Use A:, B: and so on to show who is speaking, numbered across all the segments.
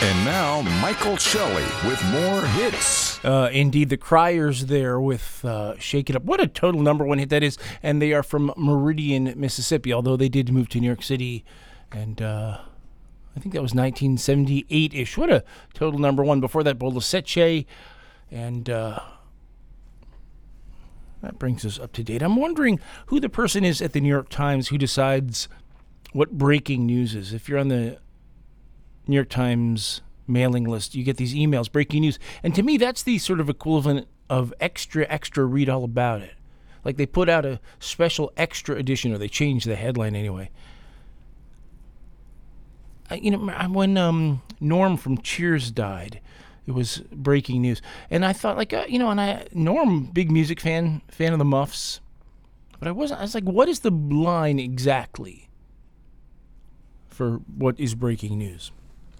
A: And now, Michael Shelley with more hits.
B: Indeed, the Criers there with Shake It Up. What a total number one hit that is. And they are from Meridian, Mississippi, although they did move to New York City. And I think that was 1978-ish. What a total number one. Before that, Bola Seche. And that brings us up to date. I'm wondering who the person is at the New York Times who decides what breaking news is. If you're on the New York Times mailing list, you get these emails, breaking news. And to me, that's the sort of equivalent of extra, read all about it. Like they put out a special extra edition, or they changed the headline anyway. When Norm from Cheers died, it was breaking news. And I thought, Norm, big music fan of the Muffs. But I was like, what is the line exactly for what is breaking news?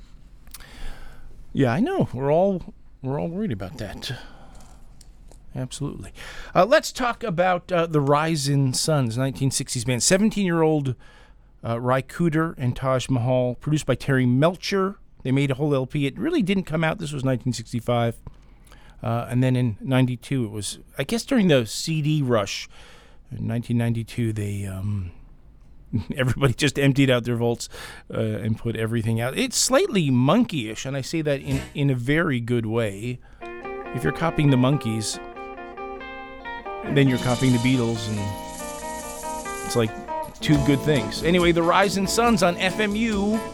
B: Yeah, I know. We're all worried about that. Absolutely. Let's talk about the Rising Suns, 1960s band. 17-year-old Ry Cooder and Taj Mahal, produced by Terry Melcher. They made a whole LP. It really didn't come out. This was 1965. And then in 92, it was, I guess during the CD rush, in 1992, they... everybody just emptied out their vaults and put everything out. It's slightly Monkey-ish, and I say that in a very good way. If you're copying the Monkees, then you're copying the Beatles, and it's like two good things. Anyway, the Rising Suns on FMU.